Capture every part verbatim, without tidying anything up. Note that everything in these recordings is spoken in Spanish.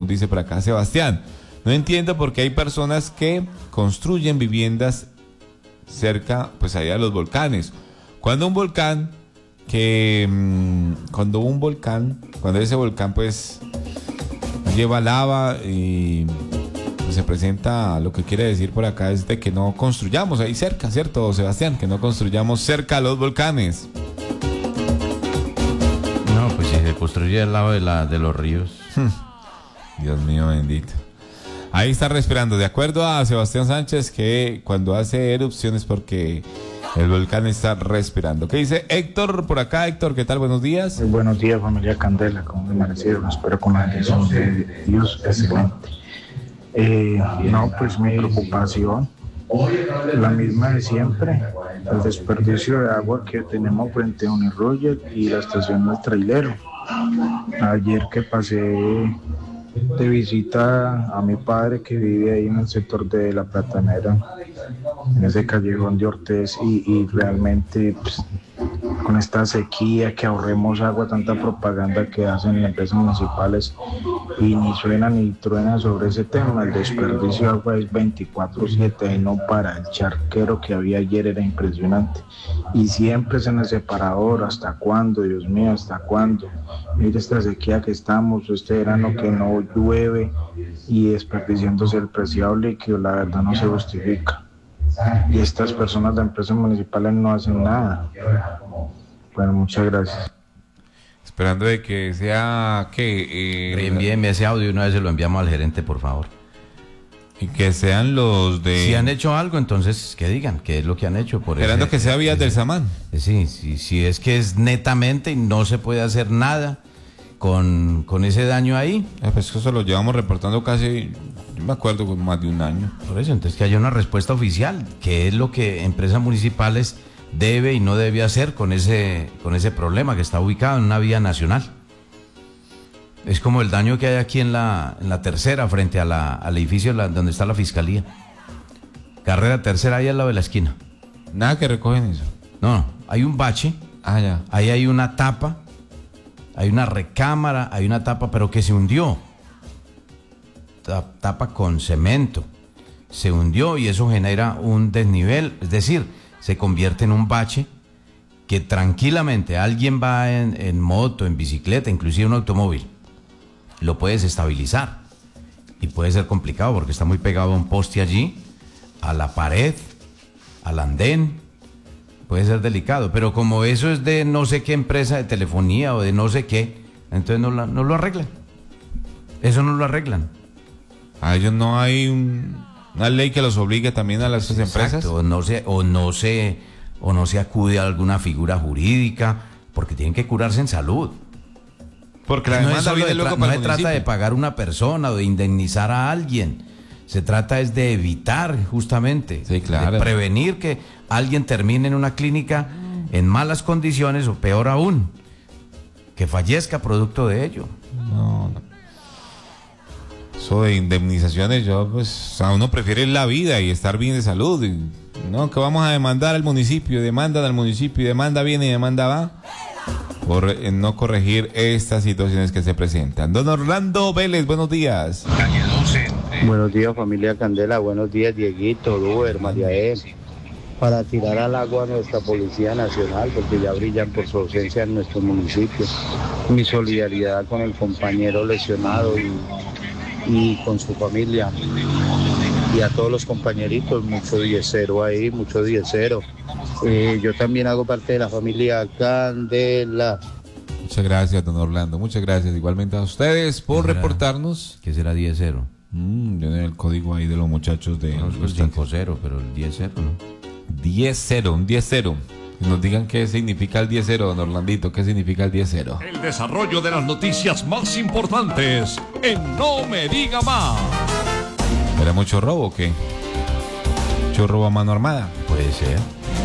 dice por acá Sebastián. No entiendo por qué hay personas que construyen viviendas cerca, pues allá de los volcanes. Cuando un volcán, que mmm, cuando un volcán, cuando ese volcán pues lleva lava y pues, se presenta, lo que quiere decir por acá es de que no construyamos ahí cerca, ¿cierto, Sebastián? Que no construyamos cerca a los volcanes. No, pues si se construye al lado de, la, de los ríos. Dios mío bendito. Ahí está respirando. De acuerdo a Sebastián Sánchez, que cuando hace erupciones porque el volcán está respirando. ¿Qué dice Héctor por acá? Héctor, ¿qué tal? Buenos días. Muy buenos días, familia Candela. ¿Cómo me amanecieron? Espero con la bendición de Dios. Excelente. Eh, no, pues mi preocupación, la misma de siempre, el desperdicio de agua que tenemos frente a Uniroyal y la estación del trailero. Ayer que pasé de visita a mi padre que vive ahí en el sector de La Platanera, en ese callejón de Ortiz, y, y realmente pues, con esta sequía, que ahorremos agua, tanta propaganda que hacen las empresas municipales y ni suena ni truena sobre ese tema. El desperdicio de agua es veinticuatro siete y no para. El charquero que había ayer era impresionante y siempre es en el separador. ¿Hasta cuándo, Dios mío? ¿Hasta cuándo? Mire esta sequía que estamos, este verano que no llueve y desperdiciándose el preciable que la verdad no se justifica. Y estas personas de empresas municipales no hacen nada. Bueno, muchas gracias. Esperando de que sea que... Eh, Reenvíeme ese audio y una vez se lo enviamos al gerente, por favor. Y que sean los de... Si han hecho algo, entonces que digan qué es lo que han hecho. Por Esperando ese, que sea Vías ese, del Samán. Sí, sí, si es que es netamente y no se puede hacer nada con, con ese daño ahí. Eh, pues eso lo llevamos reportando casi, yo me acuerdo, con más de un año. Por eso, entonces que haya una respuesta oficial, que es lo que empresas municipales debe y no debe hacer con ese, con ese problema que está ubicado en una vía nacional. Es como el daño que hay aquí en la, en la tercera, frente a la, al edificio la, donde está la fiscalía. Carrera tercera, ahí al lado de la esquina. Nada que recogen eso. No, no, hay un bache. Ah, ya. Ahí hay una tapa, hay una recámara, hay una tapa, pero que se hundió. Tapa con cemento. Se hundió y eso genera un desnivel, es decir, se convierte en un bache que tranquilamente alguien va en, en moto, en bicicleta, inclusive un automóvil, lo puedes estabilizar y puede ser complicado porque está muy pegado a un poste allí, a la pared, al andén, puede ser delicado, pero como eso es de no sé qué empresa de telefonía o de no sé qué, entonces no, la, no lo arreglan, eso no lo arreglan. A ellos no hay un, una ley que los obligue también a las Exacto, empresas. O no se, o no se, o no se acude a alguna figura jurídica, porque tienen que curarse en salud. Porque la no demanda viene luego para el municipio. No se trata de pagar a una persona o de indemnizar a alguien. Se trata es de evitar justamente, sí, claro, de prevenir que alguien termine en una clínica en malas condiciones o peor aún, que fallezca producto de ello. No, no. Eso de indemnizaciones, yo pues a uno prefiere la vida y estar bien de salud. Y, no, que vamos a demandar al municipio, demandan al municipio, y demanda viene y demanda va, por eh, no corregir estas situaciones que se presentan. Don Orlando Vélez, buenos días. Buenos días, familia Candela, buenos días, Dieguito, Duber, María E. Para tirar al agua a nuestra Policía Nacional, porque ya brillan por su ausencia en nuestro municipio. Mi solidaridad con el compañero lesionado y y con su familia y a todos los compañeritos, mucho diez cero ahí, mucho diez cero. Eh, yo también hago parte de la familia Candela. Muchas gracias, don Orlando, muchas gracias igualmente a ustedes por ¿Qué será, reportarnos. ¿Qué será diez cero? Mm, yo el código ahí de los muchachos de... No, el cinco cero, pero el diez cero, ¿no? diez cero, un diez cero. Nos digan qué significa el diez cero, don Orlandito, qué significa el diez cero. El desarrollo de las noticias más importantes en No Me Diga Más. ¿Era mucho robo o qué? ¿Mucho robo a mano armada? Puede ser.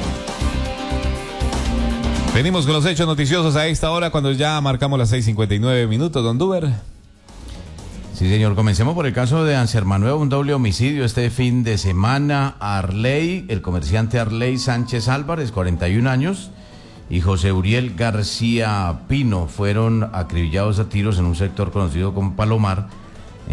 Venimos con los hechos noticiosos a esta hora cuando ya marcamos las seis cincuenta y nueve minutos, don Duber. Sí, señor. Comencemos por el caso de Ansermanueva, un doble homicidio este fin de semana. Arley, el comerciante Arley Sánchez Álvarez, cuarenta y un años, y José Uriel García Pino fueron acribillados a tiros en un sector conocido como Palomar,